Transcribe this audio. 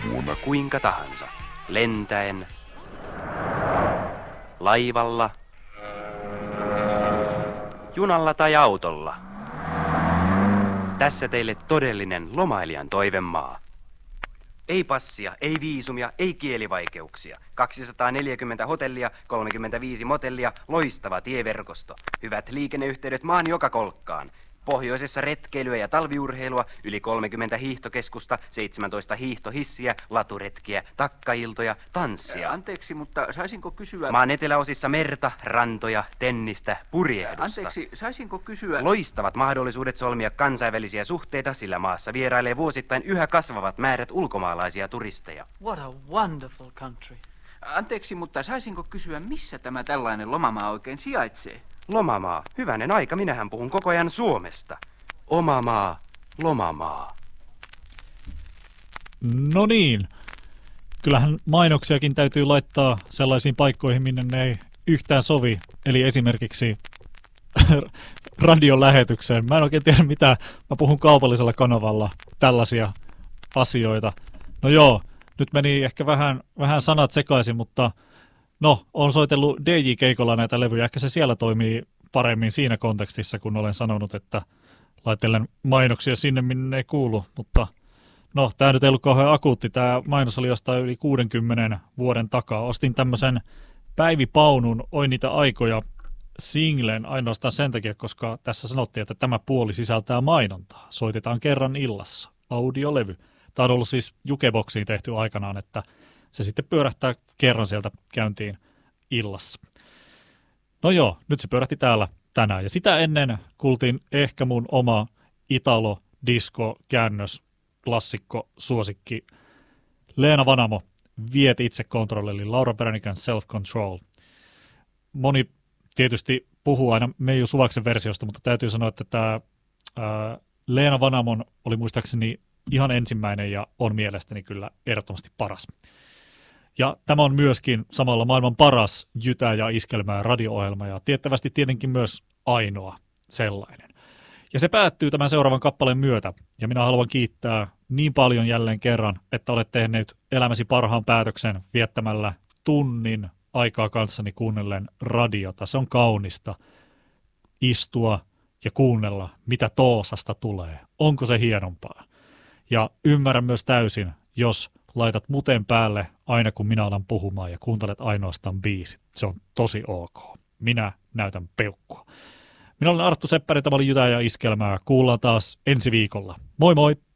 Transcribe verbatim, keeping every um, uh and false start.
Kuinka, kuinka tahansa. Lentäen, laivalla, junalla tai autolla. Tässä teille todellinen lomailijan toivemaa. Ei passia, ei viisumia, ei kielivaikeuksia. kaksisataaneljäkymmentä hotellia, kolmekymmentäviisi motellia, loistava tieverkosto. Hyvät liikenneyhteydet maan joka kolkkaan. Pohjoisessa retkeilyä ja talviurheilua, yli kolmekymmentä hiihtokeskusta, seitsemäntoista hiihtohissiä, laturetkiä, takkailtoja, tanssia. Anteeksi, mutta saisinko kysyä... Maan eteläosissa merta, rantoja, tennistä, purjehdusta. Anteeksi, saisinko kysyä... Loistavat mahdollisuudet solmia kansainvälisiä suhteita, sillä maassa vierailee vuosittain yhä kasvavat määrät ulkomaalaisia turisteja. What a wonderful country. Anteeksi, mutta saisinko kysyä, missä tämä tällainen lomamaa oikein sijaitsee? Lomamaa. Hyvänen aika, minähän puhun koko ajan Suomesta. Oma maa, lomamaa. No niin. Kyllähän mainoksiakin täytyy laittaa sellaisiin paikkoihin, minne ne ei yhtään sovi. Eli esimerkiksi radion lähetykseen. Mä en oikein tiedä mitä. Mä puhun kaupallisella kanavalla tällaisia asioita. No joo, nyt meni ehkä vähän, vähän sanat sekaisin, mutta... No, on soitellut D J-keikolla näitä levyjä. Ehkä se siellä toimii paremmin siinä kontekstissa, kun olen sanonut, että laittelen mainoksia sinne, minne ei kuulu. Mutta no, tämä nyt ei ollut kauhean akuutti. Tämä mainos oli jostain yli kuudenkymmenen vuoden takaa. Ostin tämmöisen Päivi Paunun Oi niitä aikoja singlen ainoastaan sen takia, koska tässä sanottiin, että tämä puoli sisältää mainontaa. Soitetaan kerran illassa. Audiolevy. Tämä on ollut siis Jukeboxiin tehty aikanaan, että se sitten pyörähtää kerran sieltä käyntiin illassa. No joo, nyt se pyörähti täällä tänään. Ja sitä ennen kuultiin ehkä mun oma Italo-disco-käännös, klassikko, suosikki. Leena Vanamo, Viet itse kontrolli, eli Laura Peränikän Self Control. Moni tietysti puhuu aina Meiju Suvaksen versiosta, mutta täytyy sanoa, että tämä ää, Leena Vanamon oli muistaakseni ihan ensimmäinen ja on mielestäni kyllä ehdottomasti paras. Ja tämä on myöskin samalla maailman paras jytä- ja iskelmää radio-ohjelma ja tiettävästi tietenkin myös ainoa sellainen. Ja se päättyy tämän seuraavan kappaleen myötä ja minä haluan kiittää niin paljon jälleen kerran, että olet tehnyt elämäsi parhaan päätöksen viettämällä tunnin aikaa kanssani kuunnellen radiota. Se on kaunista istua ja kuunnella, mitä Toosasta tulee. Onko se hienompaa? Ja ymmärrän myös täysin, jos laitat muten päälle aina kun minä alan puhumaan ja kuuntelet ainoastaan biisit. Se on tosi ok. Minä näytän peukkua. Minä olen Arttu Seppäri, tämä oli Jytä ja Iskelmää. Kuullaan taas ensi viikolla. Moi moi!